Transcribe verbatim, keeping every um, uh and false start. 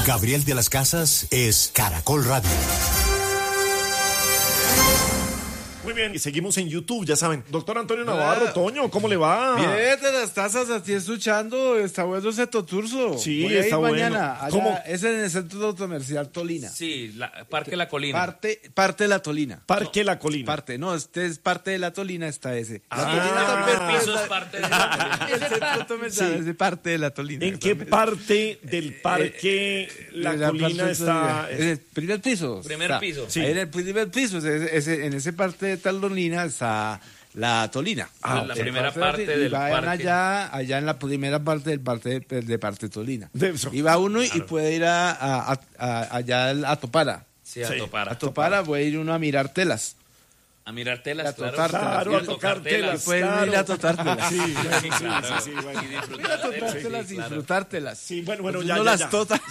Gabriel de las Casas es Caracol Radio. Muy bien, y seguimos en YouTube, ya saben. Doctor Antonio Navarro, Toño, ¿cómo le va? Bien, de las tazas, así escuchando, está bueno ese toturso. Sí, Voy a ir está bueno. mañana. Allá, ¿Cómo? es en el Centro Comercial Tolina. Sí, la, Parque La Colina. Parte, parte de la Tolina. Parque La Colina. Parte, no, este es parte de la Tolina, está ese. La Ah. Tolina El también primer piso es es parte de La Colina. el Centro Comercial, Sí. es de parte de la Tolina. ¿En qué parte del parque La De Colina parte está? En el primer piso. Primer está. piso. Sí. Ahí en el primer piso, ese- ese- en ese parte de Tolina está la Tolina. Ah, la En primera de- parte y del vayan parque. allá, allá en la primera parte del parte de, de parte Tolina. De eso. Y va uno y Claro. puede ir a, a- a- a- allá a Topara. Sí, a Sí. topar. A Topara puede ir uno a mirar telas. A mirar telas, A claro. tocar telas. Claro, Y a tocar telas. Pueden claro. ir a tocar telas. Sí, bueno, sí, claro. sí, sí, bueno. Y disfrutar Ir a de- tocar sí, telas y claro. disfrutártelas. Sí, bueno, bueno, Pues ya, uno ya, las ya. tota.